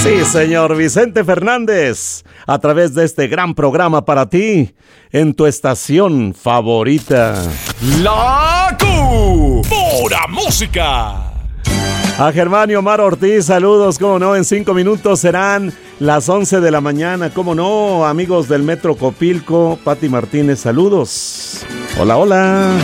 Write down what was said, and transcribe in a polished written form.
Sí, señor Vicente Fernández, a través de este gran programa para ti, en tu estación favorita. La Pura Música. A Germán y Omar Ortiz, saludos, cómo no, en 5 minutos serán las 11 de la mañana, cómo no, amigos del Metro Copilco, Pati Martínez, saludos. Hola, hola.